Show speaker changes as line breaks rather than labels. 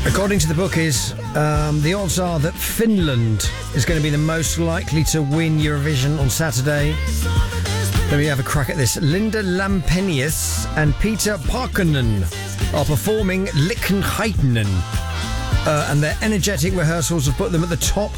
According to the bookies, the odds are that Finland is going to be the most likely to win Eurovision on Saturday. Let me have a crack at this. Linda Lampenius and Peter Parkkonen are performing Lichtenheitenen. And their energetic rehearsals have put them at the top